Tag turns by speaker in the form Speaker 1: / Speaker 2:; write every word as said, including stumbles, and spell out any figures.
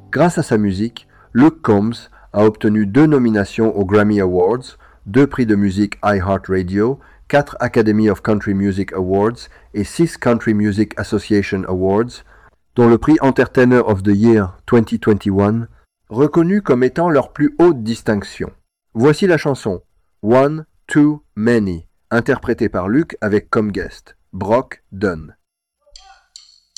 Speaker 1: Grâce à sa musique, Luke Combs a obtenu deux nominations aux Grammy Awards, deux prix de musique iHeartRadio, quatre Academy of Country Music Awards et six Country Music Association Awards, dont le prix Entertainer of the Year vingt vingt et un, reconnu comme étant leur plus haute distinction. Voici la chanson One Too Many, interprétée par Luke avec comme guest Brock Dunn.